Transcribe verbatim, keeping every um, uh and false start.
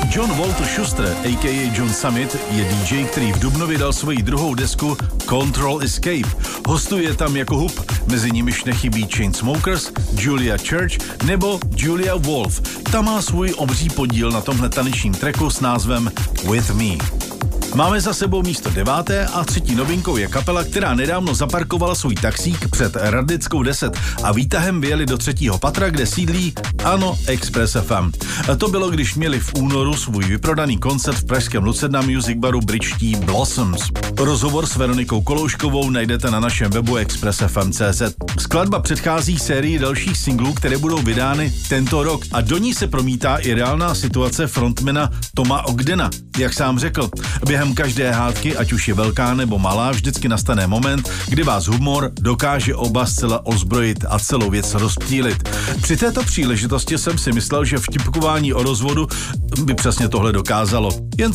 John Walter Schuster, a k a. John Summit, je D J, který v dubnu vydal svoji druhou desku Control Escape. Hostuje tam jako hub, mezi nimiž nechybí Chainsmokers, Julia Church nebo Julia Wolf. Ta má svůj obří podíl na tomhle tanečním tracku s názvem With Me. Máme za sebou místo deváté a třetí novinkou je kapela, která nedávno zaparkovala svůj taxík před Radlickou deset a výtahem vyjeli do třetího patra, kde sídlí Ano Express F M. A to bylo, když měli v únoru svůj vyprodaný koncert v pražském Lucerna Music Baru britští Blossoms. Rozhovor s Veronikou Kolouškovou najdete na našem webu express f m tečka c z. Skladba předchází sérii dalších singlů, které budou vydány tento rok a do ní se promítá i reálná situace frontmana Toma Ogdena. Jak sám řekl, během každé hádky, ať už je velká nebo malá, vždycky nastane moment, kdy vás humor dokáže oba zcela ozbrojit a celou věc rozptýlit. Při této příležitosti jsem si myslel, že vtipkování o rozvodu by přesně tohle dokázalo. Jen